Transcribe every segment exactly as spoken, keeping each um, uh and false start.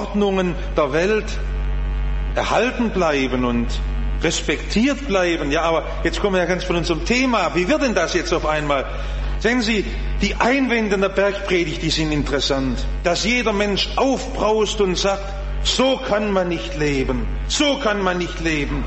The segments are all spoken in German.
Ordnungen der Welt erhalten bleiben und respektiert bleiben. Ja, aber jetzt kommen wir ja ganz von unserem Thema. Wie wird denn das jetzt auf einmal? Sehen Sie, die Einwände in der Bergpredigt, die sind interessant. Dass jeder Mensch aufbraust und sagt, so kann man nicht leben, so kann man nicht leben.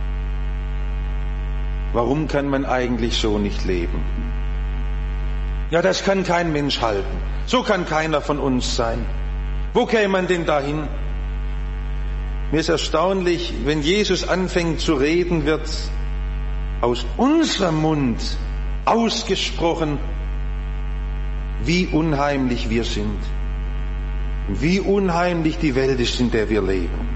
Warum kann man eigentlich so nicht leben? Ja, das kann kein Mensch halten. So kann keiner von uns sein. Wo käme man denn dahin? Mir ist erstaunlich, wenn Jesus anfängt zu reden, wird aus unserem Mund ausgesprochen, wie unheimlich wir sind. Wie unheimlich die Welt ist, in der wir leben.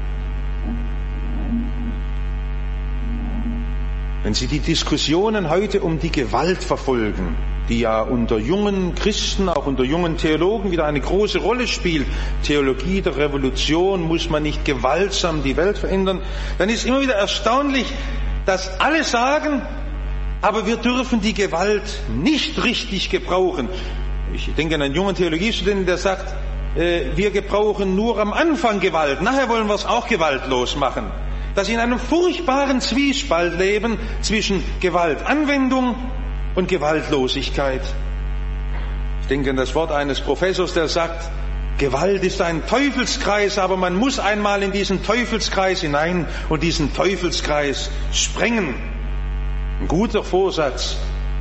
Wenn Sie die Diskussionen heute um die Gewalt verfolgen, die ja unter jungen Christen, auch unter jungen Theologen wieder eine große Rolle spielt, Theologie der Revolution, muss man nicht gewaltsam die Welt verändern, dann ist immer wieder erstaunlich, dass alle sagen, aber wir dürfen die Gewalt nicht richtig gebrauchen. Ich denke an einen jungen Theologiestudenten, der sagt, äh, wir gebrauchen nur am Anfang Gewalt, nachher wollen wir es auch gewaltlos machen. Dass sie in einem furchtbaren Zwiespalt leben zwischen Gewaltanwendung und Gewaltlosigkeit. Ich denke an das Wort eines Professors, der sagt, Gewalt ist ein Teufelskreis, aber man muss einmal in diesen Teufelskreis hinein und diesen Teufelskreis sprengen. Ein guter Vorsatz.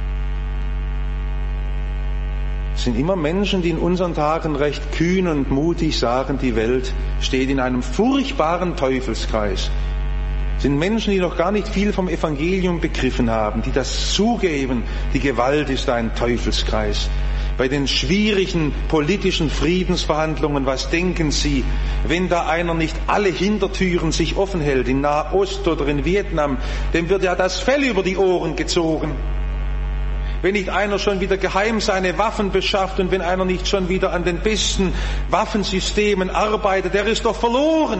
Es sind immer Menschen, die in unseren Tagen recht kühn und mutig sagen, die Welt steht in einem furchtbaren Teufelskreis. Es sind Menschen, die noch gar nicht viel vom Evangelium begriffen haben, die das zugeben, die Gewalt ist ein Teufelskreis. Bei den schwierigen politischen Friedensverhandlungen, was denken Sie, wenn da einer nicht alle Hintertüren sich offen hält, in Nahost oder in Vietnam, dem wird ja das Fell über die Ohren gezogen. Wenn nicht einer schon wieder geheim seine Waffen beschafft und wenn einer nicht schon wieder an den besten Waffensystemen arbeitet, der ist doch verloren.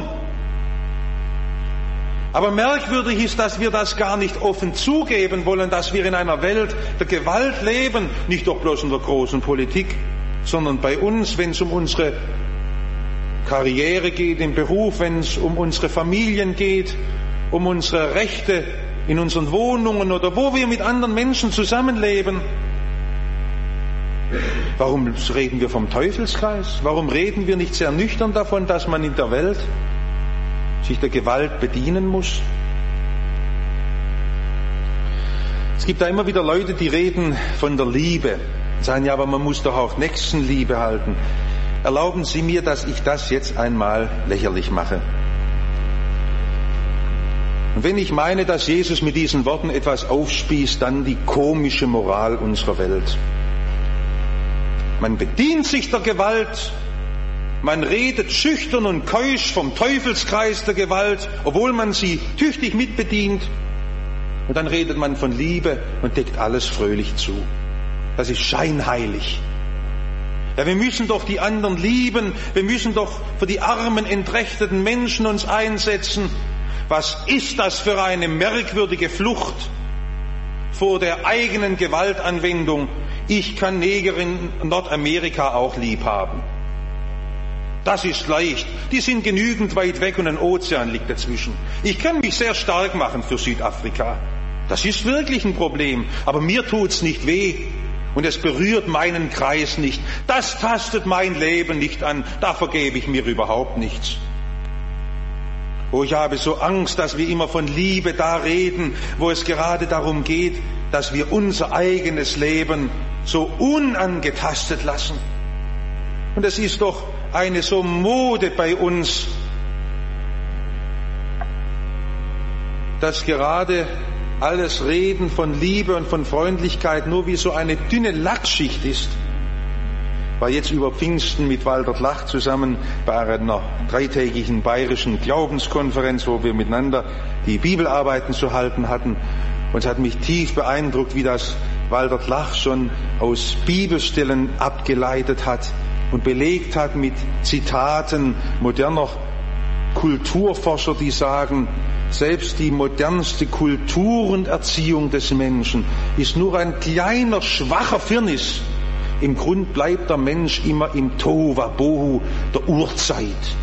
Aber merkwürdig ist, dass wir das gar nicht offen zugeben wollen, dass wir in einer Welt der Gewalt leben, nicht doch bloß in der großen Politik, sondern bei uns, wenn es um unsere Karriere geht, im Beruf, wenn es um unsere Familien geht, um unsere Rechte in unseren Wohnungen oder wo wir mit anderen Menschen zusammenleben. Warum reden wir vom Teufelskreis? Warum reden wir nicht sehr nüchtern davon, dass man in der Welt sich der Gewalt bedienen muss? Es gibt da immer wieder Leute, die reden von der Liebe. Sagen, ja, aber man muss doch auch Nächstenliebe halten. Erlauben Sie mir, dass ich das jetzt einmal lächerlich mache. Und wenn ich meine, dass Jesus mit diesen Worten etwas aufspießt, dann die komische Moral unserer Welt. Man bedient sich der Gewalt, man redet schüchtern und keusch vom Teufelskreis der Gewalt, obwohl man sie tüchtig mitbedient. Und dann redet man von Liebe und deckt alles fröhlich zu. Das ist scheinheilig. Ja, wir müssen doch die anderen lieben, wir müssen doch für die armen, entrechteten Menschen uns einsetzen. Was ist das für eine merkwürdige Flucht vor der eigenen Gewaltanwendung? Ich kann Neger in Nordamerika auch lieb haben. Das ist leicht. Die sind genügend weit weg und ein Ozean liegt dazwischen. Ich kann mich sehr stark machen für Südafrika. Das ist wirklich ein Problem. Aber mir tut's nicht weh. Und es berührt meinen Kreis nicht. Das tastet mein Leben nicht an. Da vergebe ich mir überhaupt nichts. Oh, ich habe so Angst, dass wir immer von Liebe da reden, wo es gerade darum geht, dass wir unser eigenes Leben so unangetastet lassen. Und es ist doch eine so Mode bei uns, dass gerade alles Reden von Liebe und von Freundlichkeit nur wie so eine dünne Lackschicht ist. War jetzt über Pfingsten mit Walter Lach zusammen bei einer dreitägigen bayerischen Glaubenskonferenz, wo wir miteinander die Bibelarbeiten zu halten hatten. Und es hat mich tief beeindruckt, wie das Walter Lach schon aus Bibelstellen abgeleitet hat und belegt hat mit Zitaten moderner Kulturforscher, die sagen, selbst die modernste Kultur und Erziehung des Menschen ist nur ein kleiner, schwacher Firnis. Im Grund bleibt der Mensch immer im Tohu Wabohu der Urzeit.